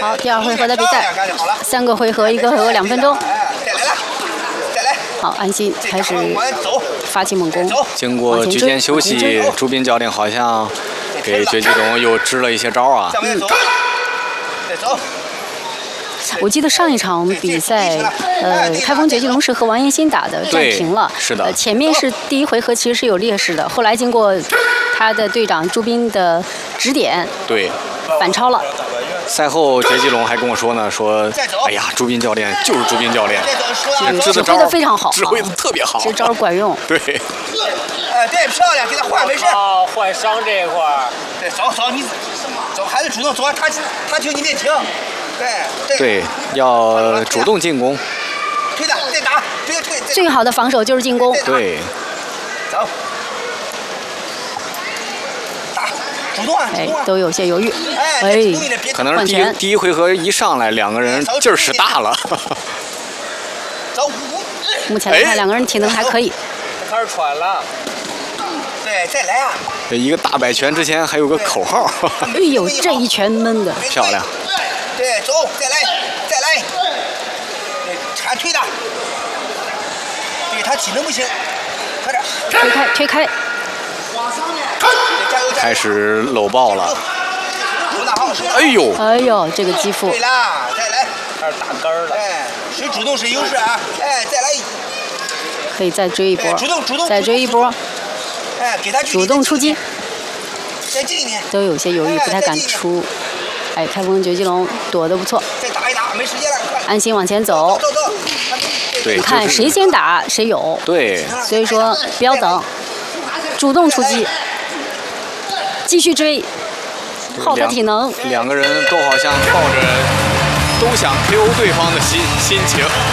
好，第二回合的比赛，3个回合，1个回合2分钟。好，安心开始发起猛攻。 经过局间休息，朱斌教练好像给绝技龙又支了一些招啊。 我记得上一场比赛，开封绝技龙是和王彦新打的，战平了。 是的。 前面是第1回合其实是有劣势的，后来经过他的队长朱斌的指点， 对， 反超了。 赛后绝技龙还跟我说呢，说，哎呀，朱斌教练就是朱斌教练， 指挥的非常好， 指挥的特别好， 这招管用。 对。 对，漂亮，给他换没事。 啊，换伤这一块儿。 对，走，你走，孩子主动走，他停你别停。 对，要主动进攻。 推他，再打，别推。 最好的防守就是进攻。 对。 走。打，主动啊！ 哎，都有些犹豫。 哎，可能是第一回合一上来，两个人劲儿使大了。 走。 目前来看，两个人体能还可以。 开始喘了。 对，再来啊！ 一个大摆拳之前还有个口号。 哎呦，这一拳闷的漂亮。 对，走，再来。对，铲推的。对他体能不行，快点。 推开。 开始搂抱了。哎呦， 这个肌腹。 对啦，再来。 开始打根儿了。 哎，谁主动谁优势啊！哎，再来。 可以再追一波。 主动。 再追一波。 哎，给他主动出击。 再近一点。 都有些犹豫，不太敢出。哎，开封绝技龙躲得不错。 再打一打，没时间了，快。 安心往前走。 走。 对， 你看谁先打谁有。 对。 所以说不要等，主动出击，继续追，耗他体能。 两个人都好像抱着都想 KO 对方的心情。